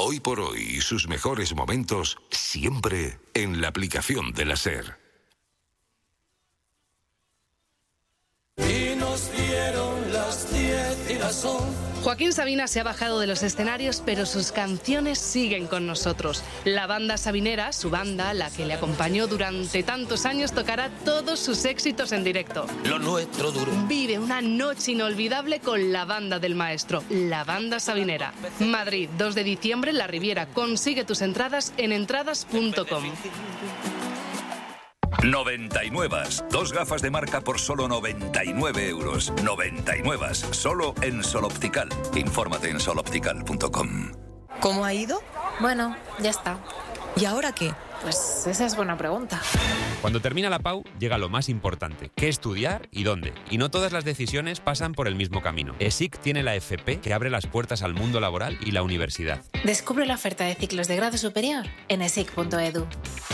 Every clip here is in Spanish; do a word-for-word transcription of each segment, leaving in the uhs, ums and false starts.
Hoy por hoy y sus mejores momentos siempre en la aplicación de la SER. Y nos dieron las diez y las once. Joaquín Sabina se ha bajado de los escenarios, pero sus canciones siguen con nosotros. La banda Sabinera, su banda, la que le acompañó durante tantos años, tocará todos sus éxitos en directo. Lo nuestro duro. Vive una noche inolvidable con la banda del maestro, la banda Sabinera. Madrid, dos de diciembre, La Riviera. Consigue tus entradas en entradas punto com. noventa y nueve. Dos gafas de marca por solo noventa y nueve euros. noventa y nueve. Solo en Sol Optical. Infórmate en sol optical punto com. ¿Cómo ha ido? Bueno, ya está. ¿Y ahora qué? Pues esa es buena pregunta. Cuando termina la P A U, llega lo más importante: qué estudiar y dónde. Y no todas las decisiones pasan por el mismo camino. ESIC tiene la F P que abre las puertas al mundo laboral y la universidad. Descubre la oferta de ciclos de grado superior en esic punto edu.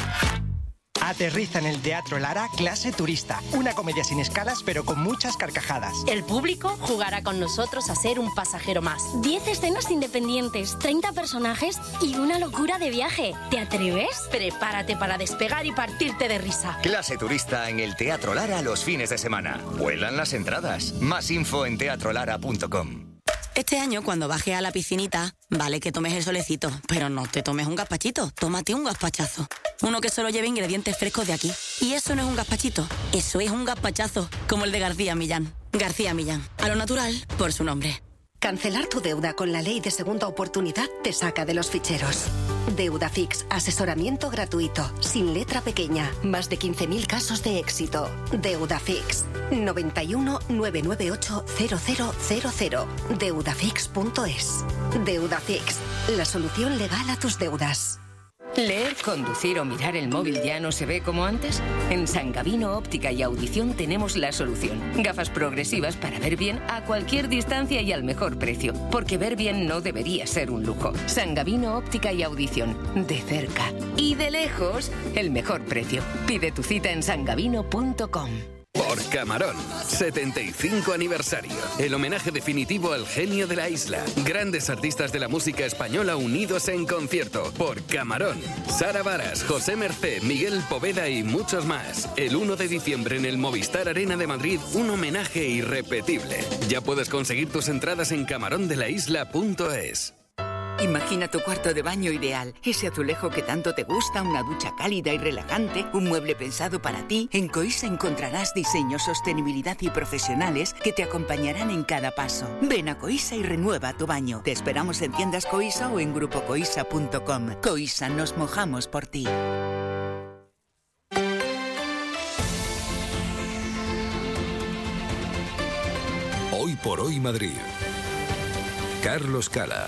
Aterriza en el Teatro Lara Clase Turista, una comedia sin escalas pero con muchas carcajadas. El público jugará con nosotros a ser un pasajero más. diez escenas independientes, treinta personajes y una locura de viaje. ¿Te atreves? Prepárate para despegar y partirte de risa. Clase Turista en el Teatro Lara los fines de semana. Vuelan las entradas. Más info en teatro lara punto com. Este año, cuando bajes a la piscinita, vale que tomes el solecito, pero no te tomes un gazpachito, tómate un gazpachazo. Uno que solo lleve ingredientes frescos de aquí. Y eso no es un gazpachito, eso es un gazpachazo, como el de García Millán. García Millán, a lo natural, por su nombre. Cancelar tu deuda con la ley de segunda oportunidad te saca de los ficheros. DeudaFix, asesoramiento gratuito, sin letra pequeña, más de quince mil casos de éxito. DeudaFix, noventa y uno, nueve nueve ocho, cero cero cero cero, deudafix punto es. DeudaFix, la solución legal a tus deudas. ¿Leer, conducir o mirar el móvil ya no se ve como antes? En San Gavino Óptica y Audición tenemos la solución. Gafas progresivas para ver bien a cualquier distancia y al mejor precio. Porque ver bien no debería ser un lujo. San Gavino Óptica y Audición. De cerca y de lejos, el mejor precio. Pide tu cita en san gavino punto com. Por Camarón, setenta y cinco aniversario. El homenaje definitivo al genio de la isla. Grandes artistas de la música española unidos en concierto. Por Camarón. Sara Varas, José Mercé, Miguel Poveda y muchos más. El uno de diciembre en el Movistar Arena de Madrid, un homenaje irrepetible. Ya puedes conseguir tus entradas en camarón de la isla punto es. Imagina tu cuarto de baño ideal, ese azulejo que tanto te gusta, una ducha cálida y relajante, un mueble pensado para ti. En Coisa encontrarás diseños, sostenibilidad y profesionales que te acompañarán en cada paso. Ven a Coisa y renueva tu baño. Te esperamos en tiendas Coisa o en grupo coisa punto com. Coisa, nos mojamos por ti. Hoy por hoy Madrid. Carlos Cala.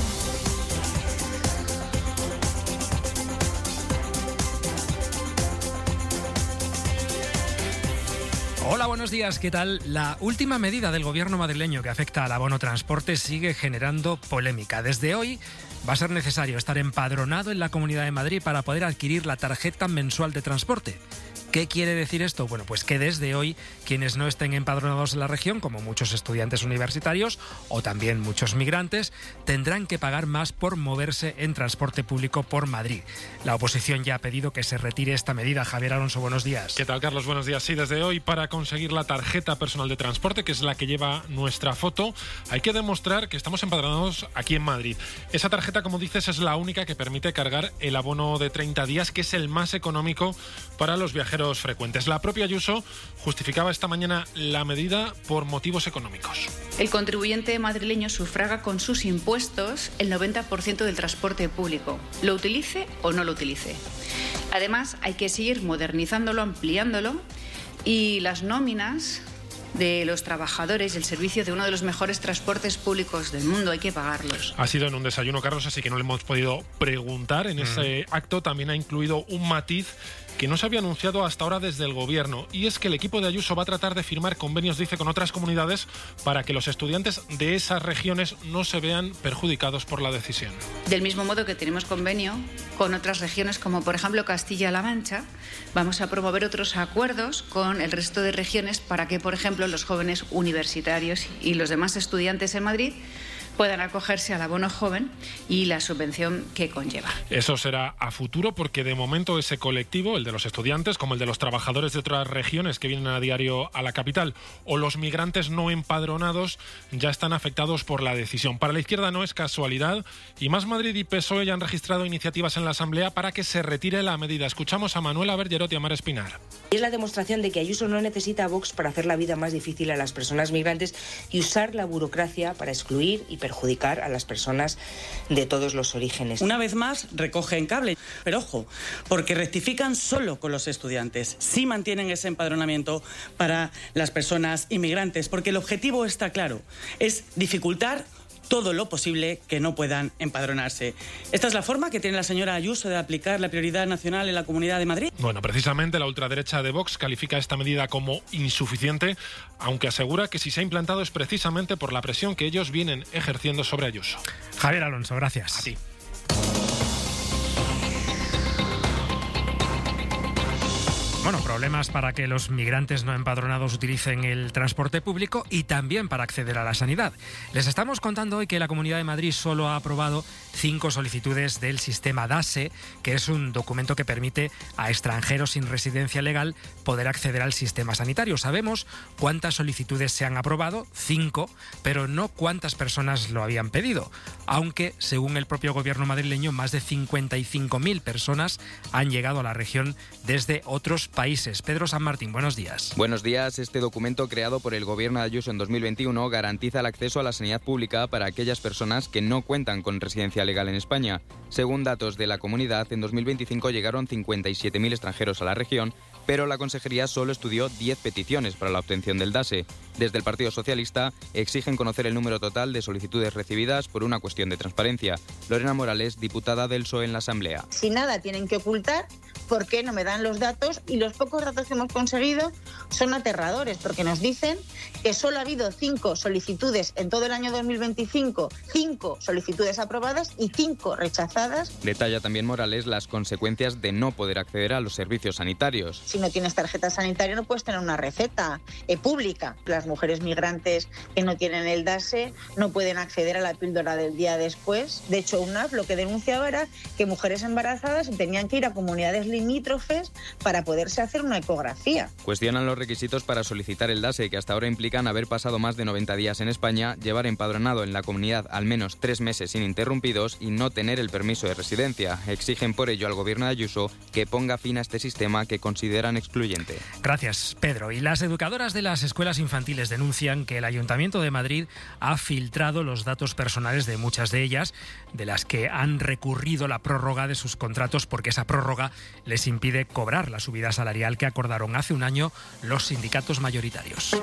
Hola, buenos días, ¿qué tal? La última medida del gobierno madrileño que afecta al abono transporte sigue generando polémica. Desde hoy va a ser necesario estar empadronado en la Comunidad de Madrid para poder adquirir la tarjeta mensual de transporte. ¿Qué quiere decir esto? Bueno, pues que desde hoy quienes no estén empadronados en la región, como muchos estudiantes universitarios o también muchos migrantes, tendrán que pagar más por moverse en transporte público por Madrid. La oposición ya ha pedido que se retire esta medida. Javier Alonso, buenos días. ¿Qué tal, Carlos? Buenos días. Sí, desde hoy para conseguir la tarjeta personal de transporte, que es la que lleva nuestra foto, hay que demostrar que estamos empadronados aquí en Madrid. Esa tarjeta, como dices, es la única que permite cargar el abono de treinta días, que es el más económico para los viajeros frecuentes. La propia Ayuso justificaba esta mañana la medida por motivos económicos. El contribuyente madrileño sufraga con sus impuestos el noventa por ciento del transporte público, lo utilice o no lo utilice. Además, hay que seguir modernizándolo, ampliándolo, y las nóminas de los trabajadores y el servicio de uno de los mejores transportes públicos del mundo hay que pagarlos. Ha sido en un desayuno, Carlos, así que no le hemos podido preguntar. En mm. ese acto también ha incluido un matiz que no se había anunciado hasta ahora desde el gobierno, y es que el equipo de Ayuso va a tratar de firmar convenios, dice, con otras comunidades para que los estudiantes de esas regiones no se vean perjudicados por la decisión. Del mismo modo que tenemos convenio con otras regiones, como por ejemplo Castilla-La Mancha, vamos a promover otros acuerdos con el resto de regiones para que, por ejemplo, los jóvenes universitarios y los demás estudiantes en Madrid puedan acogerse al abono joven y la subvención que conlleva. Eso será a futuro, porque de momento ese colectivo, el de los estudiantes, como el de los trabajadores de otras regiones que vienen a diario a la capital, o los migrantes no empadronados, ya están afectados por la decisión. Para la izquierda no es casualidad, y Más Madrid y P S O E ya han registrado iniciativas en la Asamblea para que se retire la medida. Escuchamos a Manuela Bergerot y a Mar Espinar. Es la demostración de que Ayuso no necesita a Vox para hacer la vida más difícil a las personas migrantes y usar la burocracia para excluir y perjudicar a las personas de todos los orígenes. Una vez más recogen cable, pero ojo, porque rectifican solo con los estudiantes. Sí mantienen ese empadronamiento para las personas inmigrantes, porque el objetivo está claro, es dificultar todo lo posible que no puedan empadronarse. ¿Esta es la forma que tiene la señora Ayuso de aplicar la prioridad nacional en la Comunidad de Madrid? Bueno, precisamente la ultraderecha de Vox califica esta medida como insuficiente, aunque asegura que si se ha implantado es precisamente por la presión que ellos vienen ejerciendo sobre Ayuso. Javier Alonso, gracias. A ti. Bueno, problemas para que los migrantes no empadronados utilicen el transporte público y también para acceder a la sanidad. Les estamos contando hoy que la Comunidad de Madrid solo ha aprobado cinco solicitudes del sistema DASE, que es un documento que permite a extranjeros sin residencia legal poder acceder al sistema sanitario. Sabemos cuántas solicitudes se han aprobado, cinco, pero no cuántas personas lo habían pedido. Aunque, según el propio gobierno madrileño, más de cincuenta y cinco mil personas han llegado a la región desde otros países. Pedro San Martín, buenos días. Buenos días. Este documento creado por el gobierno de Ayuso en dos mil veintiuno garantiza el acceso a la sanidad pública para aquellas personas que no cuentan con residencia legal en España. Según datos de la comunidad, en dos mil veinticinco llegaron cincuenta y siete mil extranjeros a la región, pero la consejería solo estudió diez peticiones para la obtención del DASE. Desde el Partido Socialista exigen conocer el número total de solicitudes recibidas por una cuestión de transparencia. Lorena Morales, diputada del P S O E en la Asamblea. Si nada tienen que ocultar, ¿por qué no me dan los datos? Y los pocos datos que hemos conseguido son aterradores, porque nos dicen que solo ha habido cinco solicitudes en todo el año dos mil veinticinco, cinco solicitudes aprobadas y cinco rechazadas. Detalla también Morales las consecuencias de no poder acceder a los servicios sanitarios. Si no tienes tarjeta sanitaria no puedes tener una receta eh, pública. Las mujeres migrantes que no tienen el DASE no pueden acceder a la píldora del día después. De hecho, U N A P lo que denunciaba era que mujeres embarazadas tenían que ir a comunidades limítrofes para poderse hacer una ecografía. Cuestionan los requisitos para solicitar el DASE, que hasta ahora implican haber pasado más de noventa días en España, llevar empadronado en la comunidad al menos tres meses ininterrumpidos y no tener el permiso de residencia. Exigen por ello al gobierno de Ayuso que ponga fin a este sistema que consideran excluyente. Gracias, Pedro. Y las educadoras de las escuelas infantiles denuncian que el Ayuntamiento de Madrid ha filtrado los datos personales de muchas de ellas, de las que han recurrido la prórroga de sus contratos porque esa prórroga les impide cobrar la subida salarial que acordaron hace un año los sindicatos mayoritarios.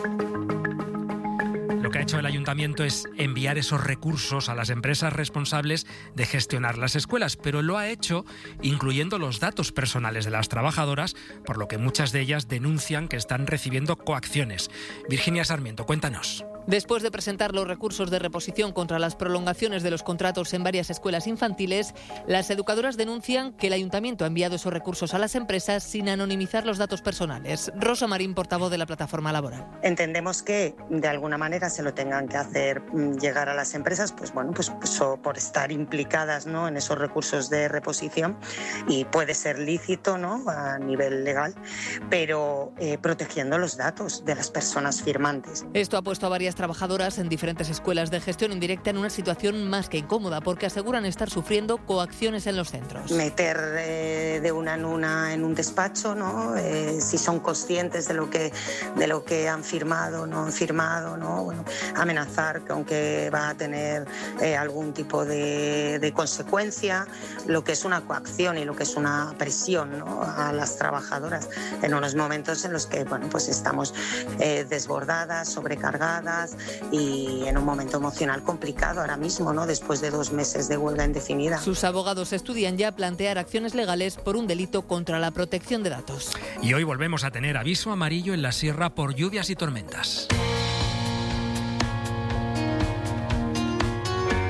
Lo que ha hecho el ayuntamiento es enviar esos recursos a las empresas responsables de gestionar las escuelas, pero lo ha hecho incluyendo los datos personales de las trabajadoras, por lo que muchas de ellas denuncian que están recibiendo coacciones. Virginia Sarmiento, cuéntanos. Después de presentar los recursos de reposición contra las prolongaciones de los contratos en varias escuelas infantiles, las educadoras denuncian que el ayuntamiento ha enviado esos recursos a las empresas sin anonimizar los datos personales. Rosa Marín, portavoz de la plataforma laboral. Entendemos que de alguna manera se lo tengan que hacer llegar a las empresas, pues bueno, pues, pues por estar implicadas, ¿no?, en esos recursos de reposición, y puede ser lícito, ¿no?, a nivel legal, pero eh, protegiendo los datos de las personas firmantes. Esto ha puesto a varias trabajadoras en diferentes escuelas de gestión indirecta en una situación más que incómoda, porque aseguran estar sufriendo coacciones en los centros. Meter eh, de una en una en un despacho, ¿no?, eh, si son conscientes de lo que de lo que han firmado, no han firmado, ¿no? Bueno, amenazar que aunque va a tener eh, algún tipo de, de consecuencia, lo que es una coacción y lo que es una presión, ¿no?, a las trabajadoras en unos momentos en los que, bueno, pues estamos eh, desbordadas, sobrecargadas y en un momento emocional complicado ahora mismo, ¿no?, después de dos meses de huelga indefinida. Sus abogados estudian ya plantear acciones legales por un delito contra la protección de datos. Y hoy volvemos a tener aviso amarillo en la sierra por lluvias y tormentas.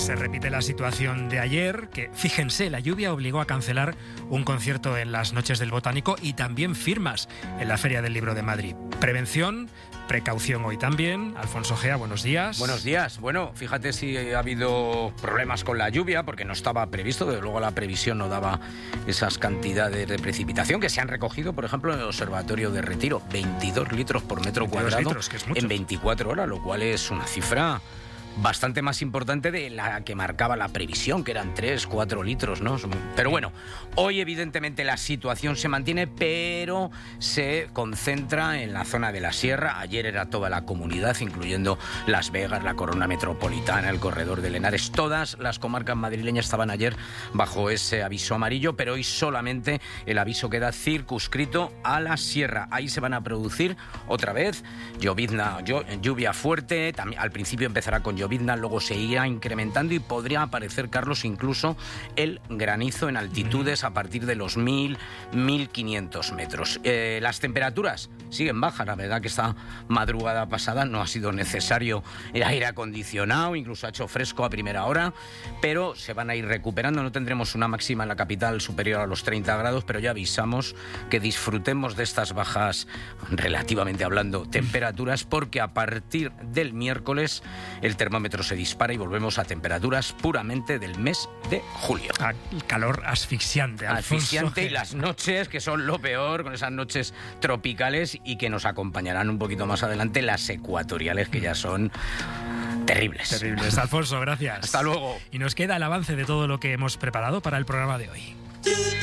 Se repite la situación de ayer, que, fíjense, la lluvia obligó a cancelar un concierto en las Noches del Botánico y también firmas en la Feria del Libro de Madrid. Prevención, precaución hoy también. Alfonso Gea, buenos días. Buenos días. Bueno, fíjate si ha habido problemas con la lluvia, porque no estaba previsto, desde luego la previsión no daba esas cantidades de precipitación que se han recogido, por ejemplo, en el Observatorio de Retiro, veintidós litros por metro cuadrado litros, que es mucho. En veinticuatro horas, lo cual es una cifra bastante más importante de la que marcaba la previsión, que eran tres, cuatro litros, ¿no? Pero bueno, hoy evidentemente la situación se mantiene, pero se concentra en la zona de la sierra. Ayer era toda la comunidad, incluyendo Las Vegas, la Corona Metropolitana, el Corredor de Henares. Todas las comarcas madrileñas estaban ayer bajo ese aviso amarillo, pero hoy solamente el aviso queda circunscrito a la sierra. Ahí se van a producir otra vez llovizna, lluvia fuerte. También, al principio empezará con llovizna, luego se irá incrementando y podría aparecer, Carlos, incluso el granizo en altitudes a partir de los mil, mil quinientos metros. Eh, las temperaturas siguen bajas, la verdad que esta madrugada pasada no ha sido necesario el aire acondicionado, incluso ha hecho fresco a primera hora, pero se van a ir recuperando. No tendremos una máxima en la capital superior a los treinta grados, pero ya avisamos que disfrutemos de estas bajas, relativamente hablando, temperaturas, porque a partir del miércoles el termómetro se dispara y volvemos a temperaturas puramente del mes de julio. Ah, calor asfixiante, Alfonso. Asfixiante, y las noches, que son lo peor, con esas noches tropicales, y que nos acompañarán un poquito más adelante las ecuatoriales, que ya son terribles. Terribles. Alfonso, gracias. Hasta luego. Y nos queda el avance de todo lo que hemos preparado para el programa de hoy.